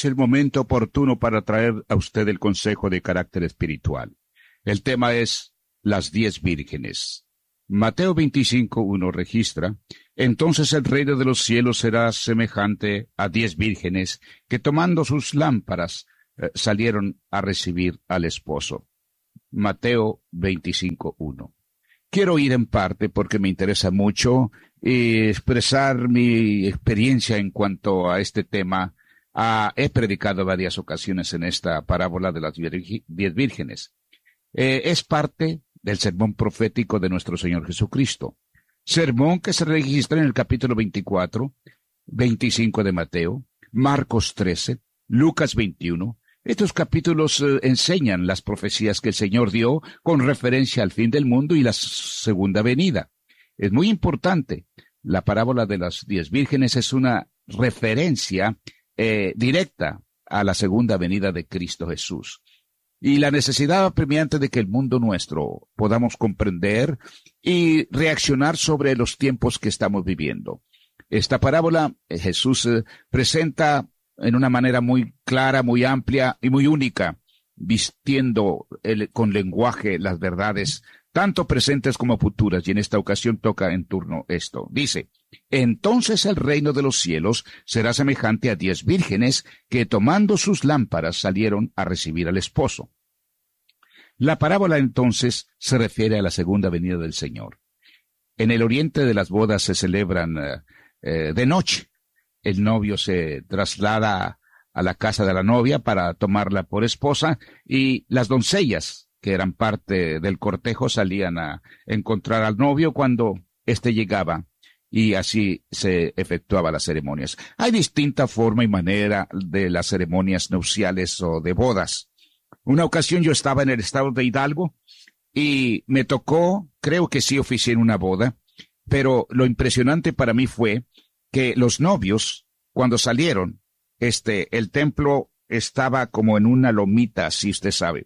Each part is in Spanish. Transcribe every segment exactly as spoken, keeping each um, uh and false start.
Es el momento oportuno para traer a usted el consejo de carácter espiritual. El tema es las diez vírgenes. Mateo veinticinco, uno registra: entonces el reino de los cielos será semejante a diez vírgenes que tomando sus lámparas eh, salieron a recibir al esposo. Mateo veinticinco, uno. Quiero ir en parte porque me interesa mucho y expresar mi experiencia en cuanto a este tema. Ah, he predicado varias ocasiones en esta parábola de las diez vírgenes. Eh, es parte del sermón profético de nuestro Señor Jesucristo. Sermón que se registra en el capítulo veinticuatro, veinticinco de Mateo, Marcos trece, Lucas veintiuno. Estos capítulos eh, enseñan las profecías que el Señor dio con referencia al fin del mundo y la segunda venida. Es muy importante. La parábola de las diez vírgenes es una referencia eh, directa a la segunda venida de Cristo Jesús. Y la necesidad apremiante de que el mundo nuestro podamos comprender y reaccionar sobre los tiempos que estamos viviendo. Esta parábola eh, Jesús eh, presenta en una manera muy clara, muy amplia y muy única, vistiendo el, con lenguaje las verdades, tanto presentes como futuras, y en esta ocasión toca en turno esto. Dice: entonces el reino de los cielos será semejante a diez vírgenes que tomando sus lámparas salieron a recibir al esposo. La parábola entonces se refiere a la segunda venida del Señor. En el oriente de las bodas se celebran eh, eh, de noche. El novio se traslada a la casa de la novia para tomarla por esposa, y las doncellas, que eran parte del cortejo, salían a encontrar al novio cuando éste llegaba, y así se efectuaban las ceremonias. Hay distinta forma y manera de las ceremonias nupciales o de bodas. Una ocasión yo estaba en el estado de Hidalgo y me tocó, creo que sí oficié en una boda, pero lo impresionante para mí fue que los novios, cuando salieron, este, el templo estaba como en una lomita, si usted sabe.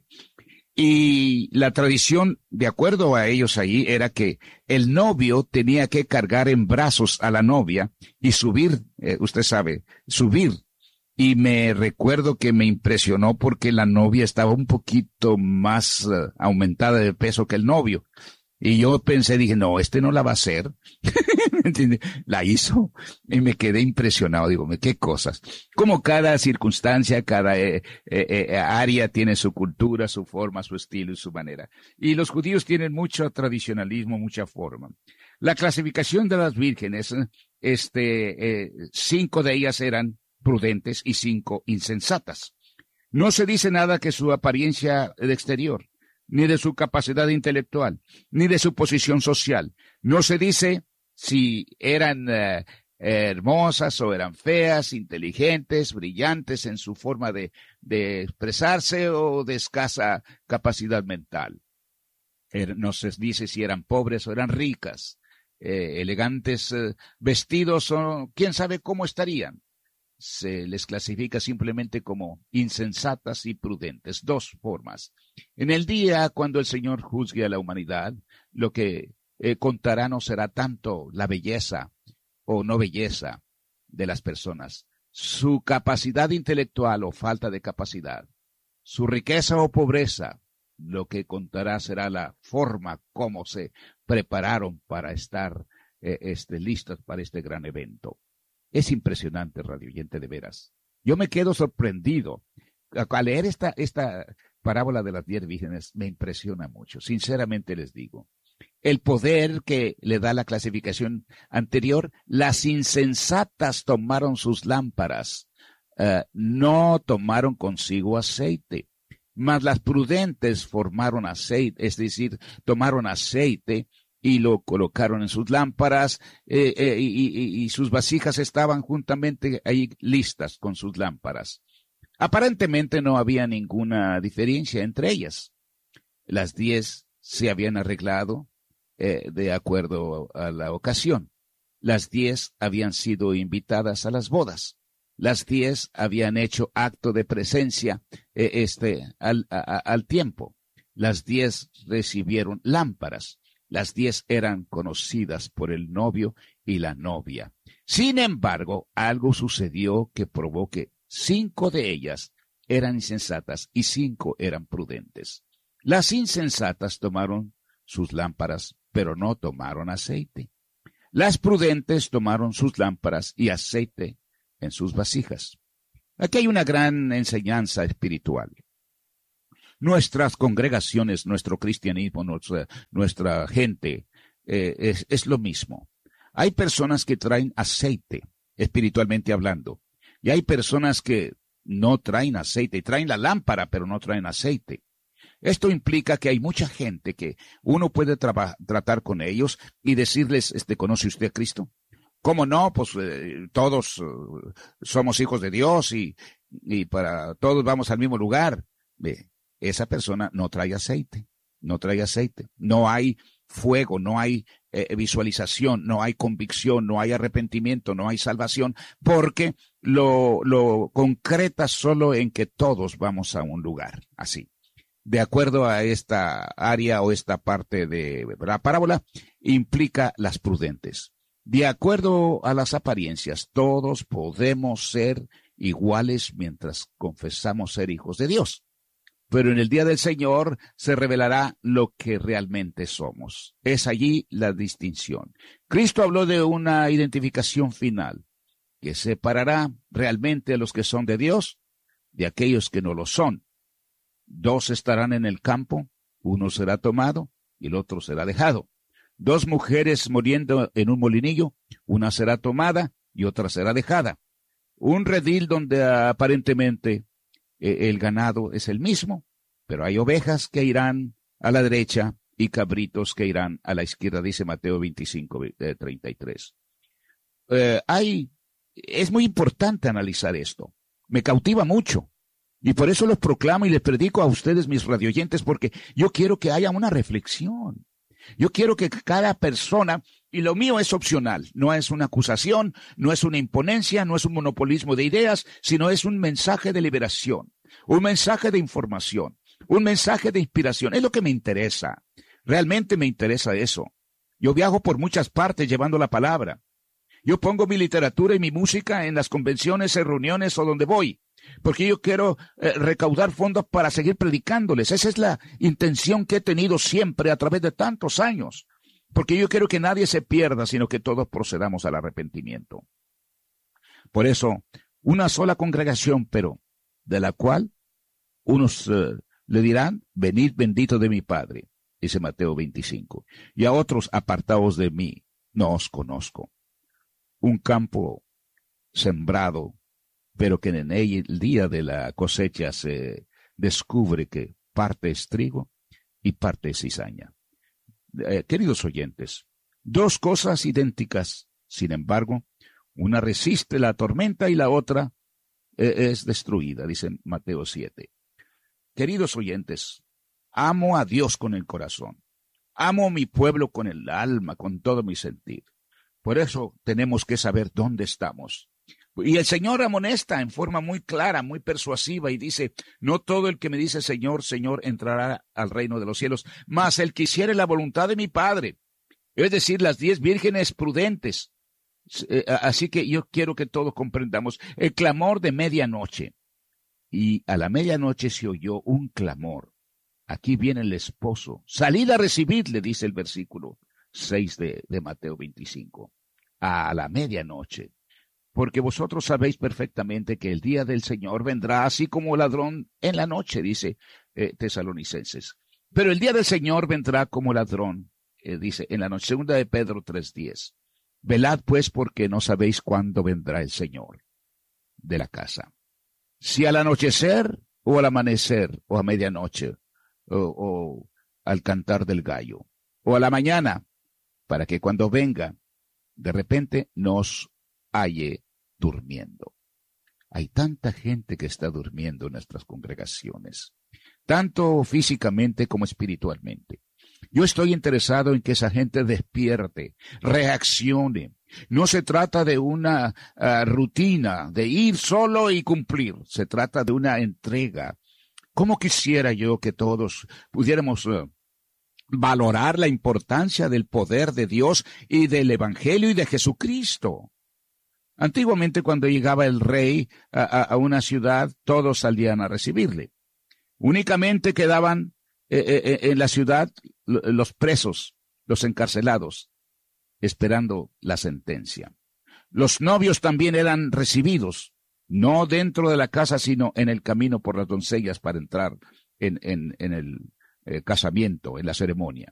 Y la tradición, de acuerdo a ellos allí, era que el novio tenía que cargar en brazos a la novia y subir, eh, usted sabe, subir. Y me recuerdo que me impresionó porque la novia estaba un poquito más uh, aumentada de peso que el novio. Y yo pensé, dije, no, este no la va a hacer. ¿Entiende? La hizo y me quedé impresionado. Digo, qué cosas. Como cada circunstancia, cada eh, eh, eh, área tiene su cultura, su forma, su estilo y su manera. Y los judíos tienen mucho tradicionalismo, mucha forma. La clasificación de las vírgenes, este, eh, cinco de ellas eran prudentes y cinco insensatas. No se dice nada que su apariencia de exterior, ni de su capacidad intelectual, ni de su posición social. No se dice si eran eh, hermosas o eran feas, inteligentes, brillantes en su forma de, de expresarse o de escasa capacidad mental. Er, no se dice si eran pobres o eran ricas, eh, elegantes eh, vestidos o quién sabe cómo estarían. Se les clasifica simplemente como insensatas y prudentes. Dos formas. En el día cuando el Señor juzgue a la humanidad, lo que eh, contará no será tanto la belleza o no belleza de las personas, su capacidad intelectual o falta de capacidad, su riqueza o pobreza. Lo que contará será la forma como se prepararon para estar eh, este, listos para este gran evento. Es impresionante, radio oyente, de veras. Yo me quedo sorprendido. Al leer esta, esta parábola de las diez vírgenes, me impresiona mucho. Sinceramente les digo. El poder que le da la clasificación anterior, las insensatas tomaron sus lámparas, uh, no tomaron consigo aceite, mas las prudentes formaron aceite, es decir, tomaron aceite y lo colocaron en sus lámparas, eh, eh, y, y, y sus vasijas estaban juntamente ahí listas con sus lámparas. Aparentemente no había ninguna diferencia entre ellas. Las diez se habían arreglado eh, de acuerdo a la ocasión. Las diez habían sido invitadas a las bodas. Las diez habían hecho acto de presencia eh, este, al, a, al tiempo. Las diez recibieron lámparas. Las diez eran conocidas por el novio y la novia. Sin embargo, algo sucedió que probó que Cinco de ellas eran insensatas y cinco eran prudentes. Las insensatas tomaron sus lámparas, pero no tomaron aceite. Las prudentes tomaron sus lámparas y aceite en sus vasijas. Aquí hay una gran enseñanza espiritual. Nuestras congregaciones, nuestro cristianismo, nuestra, nuestra gente, eh, es, es lo mismo. Hay personas que traen aceite, espiritualmente hablando, y hay personas que no traen aceite, traen la lámpara, pero no traen aceite. Esto implica que hay mucha gente que uno puede traba, tratar con ellos y decirles, este, ¿conoce usted a Cristo? ¿Cómo no? Pues eh, todos uh, somos hijos de Dios y, y para todos vamos al mismo lugar. Ve, esa persona no trae aceite, no trae aceite. No hay fuego, no hay eh, visualización, no hay convicción, no hay arrepentimiento, no hay salvación, porque lo, lo concreta solo en que todos vamos a un lugar, así. De acuerdo a esta área o esta parte de la parábola, implica las prudentes. De acuerdo a las apariencias, todos podemos ser iguales mientras confesamos ser hijos de Dios. Pero en el día del Señor se revelará lo que realmente somos. Es allí la distinción. Cristo habló de una identificación final que separará realmente a los que son de Dios de aquellos que no lo son. Dos estarán en el campo, uno será tomado y el otro será dejado. Dos mujeres muriendo en un molinillo, una será tomada y otra será dejada. Un redil donde aparentemente eh, el ganado es el mismo, pero hay ovejas que irán a la derecha y cabritos que irán a la izquierda, dice Mateo veinticinco, treinta y tres. Eh, hay, es muy importante analizar esto. Me cautiva mucho. Y por eso los proclamo y les predico a ustedes, mis radioyentes, porque yo quiero que haya una reflexión. Yo quiero que cada persona, y lo mío es opcional, no es una acusación, no es una imponencia, no es un monopolismo de ideas, sino es un mensaje de liberación, un mensaje de información, un mensaje de inspiración. Es lo que me interesa. Realmente me interesa eso. Yo viajo por muchas partes llevando la palabra. Yo pongo mi literatura y mi música en las convenciones, en reuniones o donde voy, porque yo quiero eh, recaudar fondos para seguir predicándoles. Esa es la intención que he tenido siempre a través de tantos años, porque yo quiero que nadie se pierda, sino que todos procedamos al arrepentimiento. Por eso, una sola congregación, pero de la cual unos eh, le dirán, venid bendito de mi Padre, dice Mateo veinticinco, y a otros, apartaos de mí, no os conozco. Un campo sembrado, pero que en el día de la cosecha se descubre que parte es trigo y parte es cizaña. Eh, queridos oyentes, dos cosas idénticas, sin embargo, una resiste la tormenta y la otra eh, es destruida, dice Mateo siete. Queridos oyentes, amo a Dios con el corazón, amo a mi pueblo con el alma, con todo mi sentir. Por eso tenemos que saber dónde estamos. Y el Señor amonesta en forma muy clara, muy persuasiva, y dice, no todo el que me dice Señor, Señor, entrará al reino de los cielos, mas el que hiciere la voluntad de mi Padre. Es decir, las diez vírgenes prudentes. Así que yo quiero que todos comprendamos el clamor de medianoche. Y a la medianoche se oyó un clamor. Aquí viene el esposo. Salid a recibirle, dice el versículo seis de, de Mateo veinticinco. A la medianoche. Porque vosotros sabéis perfectamente que el día del Señor vendrá así como ladrón en la noche, dice eh, Tesalonicenses. Pero el día del Señor vendrá como ladrón, eh, dice en la noche. Segunda de Pedro tres diez. Velad pues porque no sabéis cuándo vendrá el Señor de la casa. Si al anochecer o al amanecer o a medianoche o, o al cantar del gallo o a la mañana, para que cuando venga de repente nos halle durmiendo. Hay tanta gente que está durmiendo en nuestras congregaciones, tanto físicamente como espiritualmente. Yo estoy interesado en que esa gente despierte, reaccione. No se trata de una uh, rutina, de ir solo y cumplir. Se trata de una entrega. ¿Cómo quisiera yo que todos pudiéramos uh, valorar la importancia del poder de Dios y del Evangelio y de Jesucristo? Antiguamente, cuando llegaba el rey a, a, a una ciudad, todos salían a recibirle. Únicamente quedaban eh, eh, en la ciudad los presos, los encarcelados, esperando la sentencia. Los novios también eran recibidos, no dentro de la casa, sino en el camino por las doncellas para entrar en, en, en el eh, casamiento, en la ceremonia.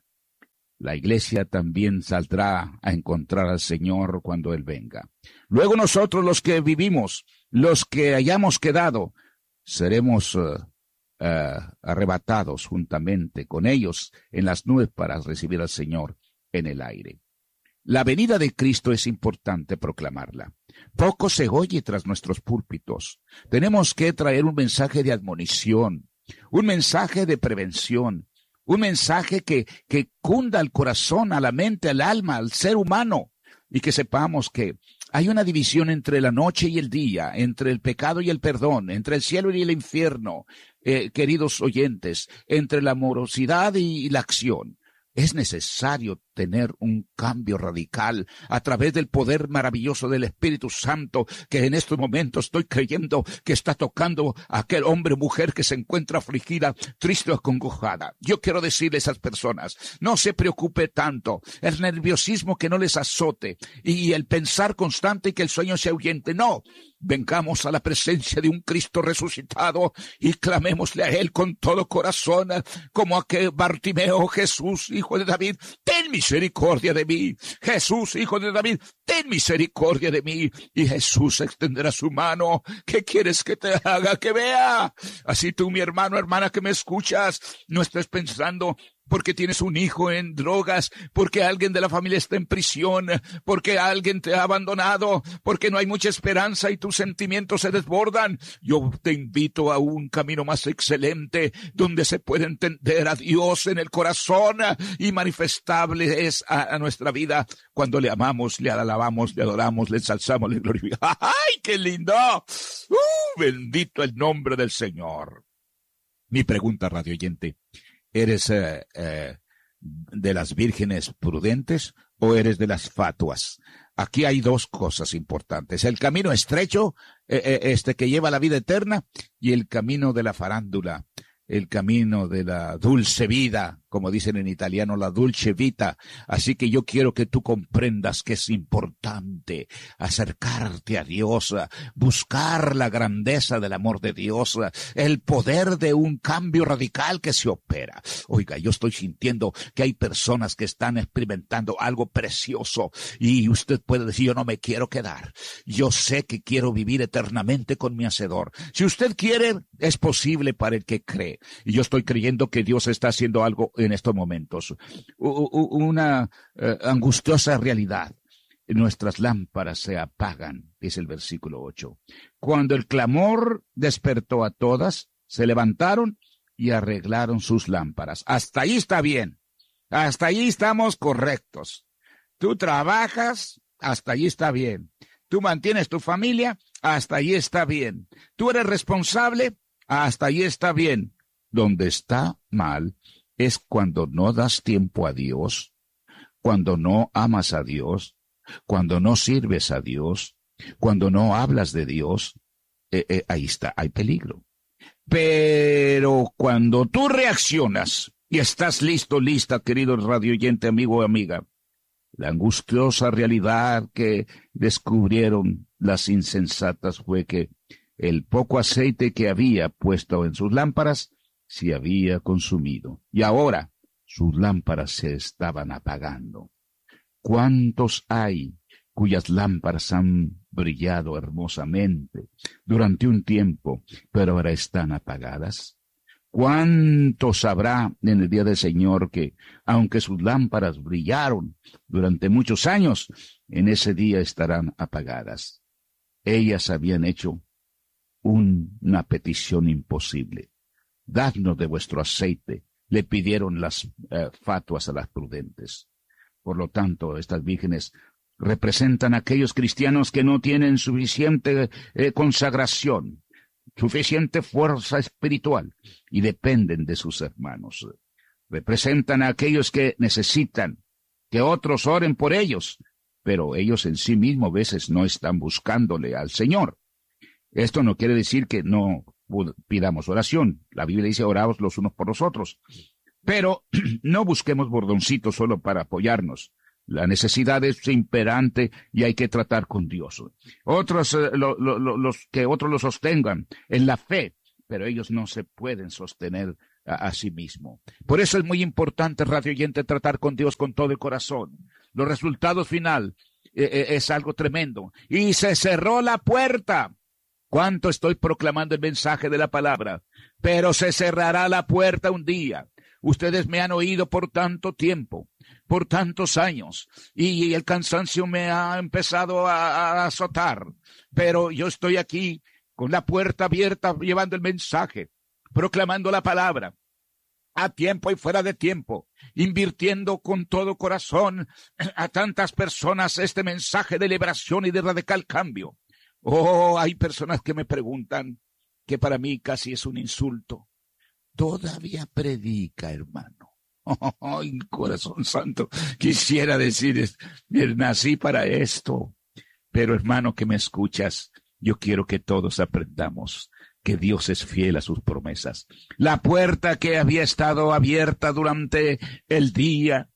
La iglesia también saldrá a encontrar al Señor cuando Él venga. Luego nosotros, los que vivimos, los que hayamos quedado, seremos uh, uh, arrebatados juntamente con ellos en las nubes para recibir al Señor en el aire. La venida de Cristo es importante proclamarla. Poco se oye tras nuestros púlpitos. Tenemos que traer un mensaje de admonición, un mensaje de prevención, un mensaje que, que cunda al corazón, a la mente, al alma, al ser humano, y que sepamos que hay una división entre la noche y el día, entre el pecado y el perdón, entre el cielo y el infierno, eh, queridos oyentes, entre la amorosidad y la acción. Es necesario tener un cambio radical a través del poder maravilloso del Espíritu Santo, que en estos momentos estoy creyendo que está tocando a aquel hombre o mujer que se encuentra afligida, triste o acongojada. Yo quiero decirle a esas personas, no se preocupe tanto, el nerviosismo que no les azote y el pensar constante que el sueño se ahuyente. No, vengamos a la presencia de un Cristo resucitado y clamémosle a Él con todo corazón, como aquel Bartimeo: Jesús, hijo de David, ten misericordia de mí. Jesús, hijo de David, ten misericordia de mí. Y Jesús extenderá su mano. ¿Qué quieres que te haga? Que vea. Así tú, mi hermano, hermana, que me escuchas, no estés pensando porque tienes un hijo en drogas, porque alguien de la familia está en prisión, porque alguien te ha abandonado, porque no hay mucha esperanza y tus sentimientos se desbordan. Yo te invito a un camino más excelente, donde se puede entender a Dios en el corazón y manifestable es a, a nuestra vida cuando le amamos, le alabamos, le adoramos, le ensalzamos, le glorificamos. ¡Ay, qué lindo! ¡Uh, bendito el nombre del Señor! Mi pregunta, radio oyente: ¿eres eh, eh, de las vírgenes prudentes o eres de las fatuas? Aquí hay dos cosas importantes: el camino estrecho, eh, eh, este que lleva a la vida eterna, y el camino de la farándula, el camino de la dulce vida, como dicen en italiano, la dulce vita. Así que yo quiero que tú comprendas que es importante acercarte a Dios, buscar la grandeza del amor de Dios, el poder de un cambio radical que se opera. Oiga, yo estoy sintiendo que hay personas que están experimentando algo precioso y usted puede decir: yo no me quiero quedar. Yo sé que quiero vivir eternamente con mi Hacedor. Si usted quiere, es posible para el que cree. Y yo estoy creyendo que Dios está haciendo algo en estos momentos. Una uh, angustiosa realidad. Nuestras lámparas se apagan, dice el versículo ocho. Cuando el clamor despertó a todas, se levantaron y arreglaron sus lámparas. Hasta ahí está bien. Hasta ahí estamos correctos. Tú trabajas, hasta ahí está bien. Tú mantienes tu familia, hasta ahí está bien. Tú eres responsable, hasta ahí está bien. Donde está mal es cuando no das tiempo a Dios, cuando no amas a Dios, cuando no sirves a Dios, cuando no hablas de Dios. Eh, eh, ahí está, hay peligro. Pero cuando tú reaccionas y estás listo, lista, querido radio oyente, amigo o amiga, la angustiosa realidad que descubrieron las insensatas fue que el poco aceite que había puesto en sus lámparas se había consumido, y ahora sus lámparas se estaban apagando. ¿Cuántos hay cuyas lámparas han brillado hermosamente durante un tiempo, pero ahora están apagadas? ¿Cuántos habrá en el día del Señor que, aunque sus lámparas brillaron durante muchos años, en ese día estarán apagadas? Ellas habían hecho un, una petición imposible. Dadnos de vuestro aceite, le pidieron las eh, fatuas a las prudentes. Por lo tanto, estas vírgenes representan a aquellos cristianos que no tienen suficiente eh, consagración, suficiente fuerza espiritual y dependen de sus hermanos. Representan a aquellos que necesitan que otros oren por ellos, pero ellos en sí mismos a veces no están buscándole al Señor. Esto no quiere decir que no pidamos oración. La Biblia dice oraos los unos por los otros. Pero no busquemos bordoncitos solo para apoyarnos. La necesidad es imperante y hay que tratar con Dios. Otros, eh, lo, lo, lo, los que otros lo sostengan en la fe, pero ellos no se pueden sostener a, a sí mismos. Por eso es muy importante, radio oyente, tratar con Dios con todo el corazón. Los resultados final eh, eh, es algo tremendo. Y se cerró la puerta. ¿Cuánto estoy proclamando el mensaje de la palabra? Pero se cerrará la puerta un día. Ustedes me han oído por tanto tiempo, por tantos años, y el cansancio me ha empezado a, a azotar. Pero yo estoy aquí con la puerta abierta, llevando el mensaje, proclamando la palabra, a tiempo y fuera de tiempo, invirtiendo con todo corazón a tantas personas este mensaje de liberación y de radical cambio. Oh, hay personas que me preguntan, que para mí casi es un insulto. Todavía predica, hermano. Oh, corazón santo, quisiera decir, nací para esto. Pero hermano que me escuchas, yo quiero que todos aprendamos que Dios es fiel a sus promesas. La puerta que había estado abierta durante el día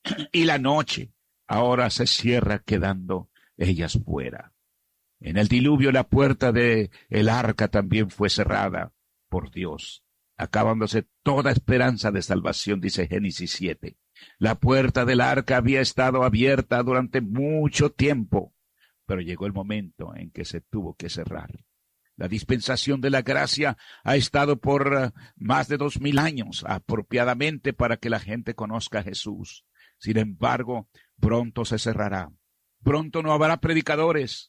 y la noche, ahora se cierra quedando ellas fuera. En el diluvio la puerta de el arca también fue cerrada por Dios, acabándose toda esperanza de salvación, dice Génesis siete. La puerta del arca había estado abierta durante mucho tiempo, pero llegó el momento en que se tuvo que cerrar. La dispensación de la gracia ha estado por uh, más de dos mil años, apropiadamente para que la gente conozca a Jesús. Sin embargo, pronto se cerrará. Pronto no habrá predicadores.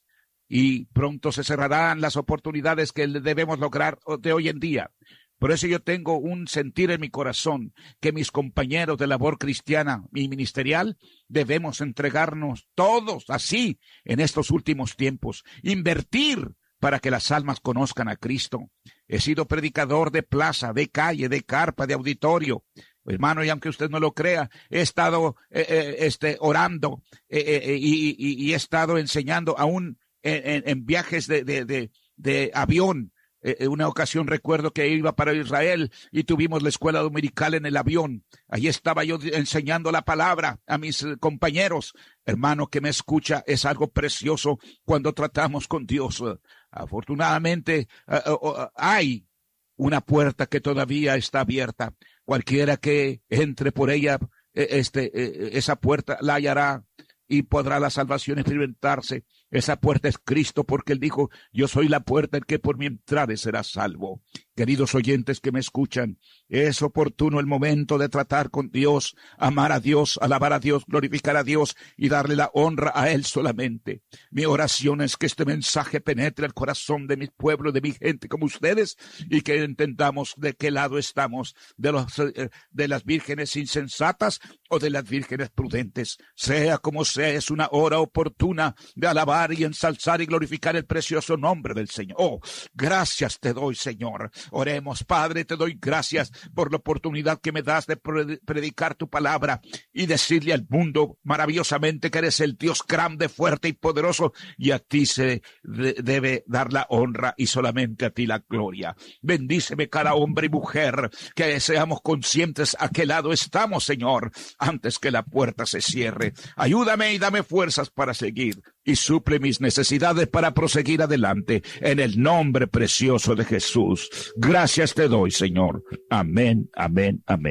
Y pronto se cerrarán las oportunidades que debemos lograr de hoy en día. Por eso yo tengo un sentir en mi corazón que mis compañeros de labor cristiana y ministerial debemos entregarnos todos así en estos últimos tiempos. Invertir para que las almas conozcan a Cristo. He sido predicador de plaza, de calle, de carpa, de auditorio. Hermano, y aunque usted no lo crea, he estado eh, eh, este, orando eh, eh, y, y, y he estado enseñando aún En, en, en viajes de, de, de, de avión. Eh, una ocasión recuerdo que iba para Israel y tuvimos la escuela dominical en el avión. Allí estaba yo enseñando la palabra a mis compañeros. Hermano que me escucha, es algo precioso cuando tratamos con Dios. Afortunadamente uh, uh, hay una puerta que todavía está abierta. Cualquiera que entre por ella, este, esa puerta la hallará y podrá la salvación experimentarse. Esa puerta es Cristo, porque Él dijo, yo soy la puerta, el que por mí entrare será salvo. Queridos oyentes que me escuchan, es oportuno el momento de tratar con Dios, amar a Dios, alabar a Dios, glorificar a Dios y darle la honra a Él solamente. Mi oración es que este mensaje penetre el corazón de mi pueblo, de mi gente como ustedes, y que entendamos de qué lado estamos, de, los, de las vírgenes insensatas o de las vírgenes prudentes. Sea como sea, es una hora oportuna de alabar y ensalzar y glorificar el precioso nombre del Señor. Oh, gracias te doy, Señor. Oremos. Padre, te doy gracias por la oportunidad que me das de predicar tu palabra y decirle al mundo maravillosamente que eres el Dios grande, fuerte y poderoso, y a ti se de debe dar la honra y solamente a ti la gloria. Bendíceme cada hombre y mujer, que seamos conscientes a qué lado estamos, Señor, antes que la puerta se cierre. Ayúdame y dame fuerzas para seguir y suple mis necesidades para proseguir adelante en el nombre precioso de Jesús. Gracias te doy, Señor. Amén, amén, amén.